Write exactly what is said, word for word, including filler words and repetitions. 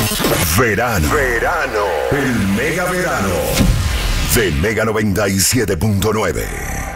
Verano. Verano. El mega verano. De Mega noventa y siete punto nueve.